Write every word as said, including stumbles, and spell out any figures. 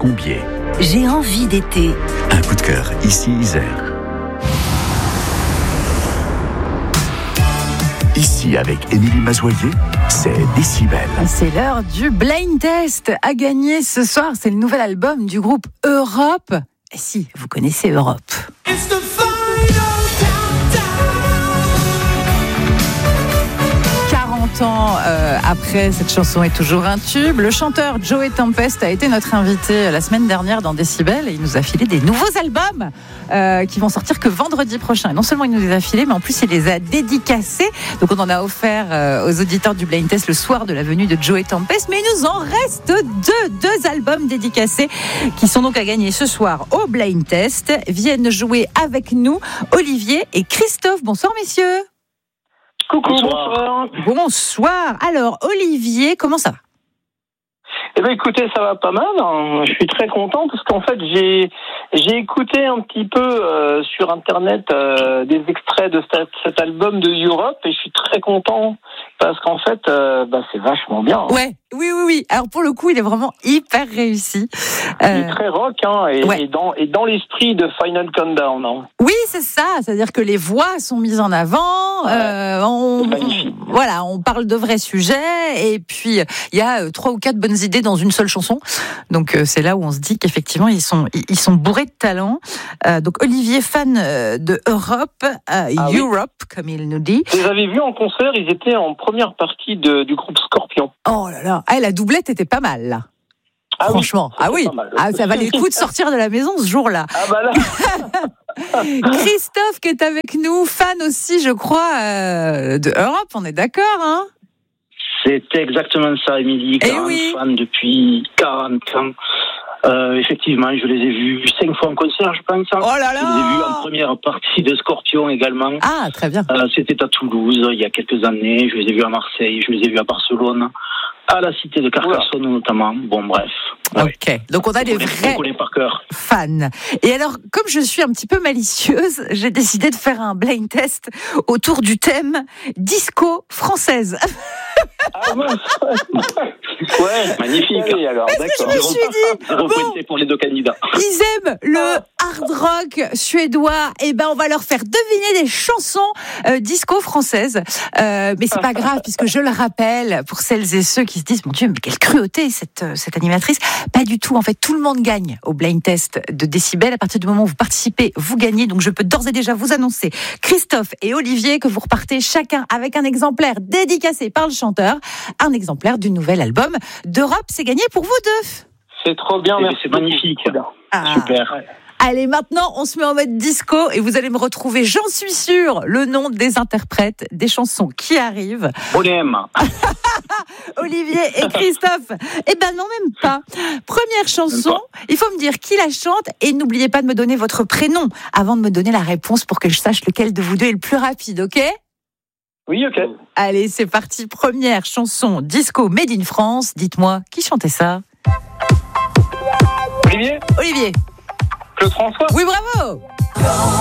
Combier. J'ai envie d'été. Un coup de cœur, ici Isère. Ici, avec Émilie Mazoyer, c'est Décibel. C'est l'heure du blind test à gagner ce soir. C'est le nouvel album du groupe Europe. Et si, vous connaissez Europe. quarante ans euh, après, cette chanson est toujours un tube. Le chanteur Joey Tempest a été notre invité la semaine dernière dans Décibel et il nous a filé des nouveaux albums euh, qui vont sortir que vendredi prochain. Et non seulement il nous les a filés, mais en plus il les a dédicacés. Donc on en a offert euh, aux auditeurs du Blind Test le soir de la venue de Joey Tempest. Mais il nous en reste deux, deux albums dédicacés qui sont donc à gagner ce soir au Blind Test. Viennent jouer avec nous Olivier et Christophe. Bonsoir messieurs. Coucou, bonsoir. Bonsoir. Alors, Olivier, comment ça va ? Eh bien, écoutez, ça va pas mal. Hein. Je suis très content parce qu'en fait, j'ai j'ai écouté un petit peu euh, sur Internet euh, des extraits de cet, cet album de Europe et je suis très content parce qu'en fait, euh, bah, c'est vachement bien. Hein. Ouais, oui, oui, oui. Alors, pour le coup, il est vraiment hyper réussi. Euh... Il est très rock hein, et, ouais. et dans, et dans l'esprit de Final Countdown. Hein. Oui, c'est ça. C'est-à-dire que les voix sont mises en avant. Ouais. Euh, on, c'est magnifique. On, voilà, on parle de vrais sujets et puis il y a euh, trois ou quatre bonnes idées dans une seule chanson. Donc euh, c'est là où on se dit qu'effectivement ils sont ils sont bourrés de talent. Euh, donc Olivier, fan euh, de Europe, euh, ah, Europe oui. comme il nous dit. Vous avez vu en concert, ils étaient en première partie de, du groupe Scorpion. Oh là là, ah, la doublette était pas mal là. Ah Franchement, oui, ah oui, ah, ça valait le coup de sortir de la maison ce jour-là. Ah bah là. Christophe qui est avec nous, fan aussi, je crois, euh, de Europe, on est d'accord, hein ? C'est exactement ça, Émilie. Eh oui. Fan depuis quarante ans. Euh, effectivement, je les ai vus cinq fois en concert, je pense. Oh là là. Je les ai vus en première partie de Scorpion également. Ah, très bien. Euh, c'était à Toulouse, il y a quelques années. Je les ai vus à Marseille, je les ai vus à Barcelone, à la cité de Carcassonne ouais. notamment. Bon, bref. Ok, ouais. Donc on a des vrais par cœur. fans. Et alors, comme je suis un petit peu malicieuse, j'ai décidé de faire un blind test autour du thème disco française. Ah ouais, ouais magnifique. Oui, alors, parce d'accord. que je me suis dit, bon, pour les deux candidats. Ils aiment le hard rock suédois. Et ben, on va leur faire deviner des chansons euh, disco françaises. Euh, mais c'est pas grave, puisque je le rappelle pour celles et ceux qui se disent, mon Dieu, mais quelle cruauté cette cette animatrice. Pas du tout. En fait, tout le monde gagne au blind test de Décibel. À partir du moment où vous participez, vous gagnez. Donc, je peux d'ores et déjà vous annoncer, Christophe et Olivier, que vous repartez chacun avec un exemplaire dédicacé par le chanteur, un exemplaire du nouvel album d'Europe. C'est gagné pour vous deux. C'est trop bien, merci. C'est magnifique. Ah. Super. Allez, maintenant, on se met en mode disco et vous allez me retrouver, j'en suis sûre, le nom des interprètes des chansons qui arrivent. On aime. Olivier et Christophe. Eh ben non, même pas. Première chanson, il faut me dire qui la chante et n'oubliez pas de me donner votre prénom avant de me donner la réponse pour que je sache lequel de vous deux est le plus rapide, ok ? Oui, ok. Allez, c'est parti. Première chanson disco made in France. Dites-moi, qui chantait ça ? Olivier ? Olivier. Claude François ? Oui, bravo !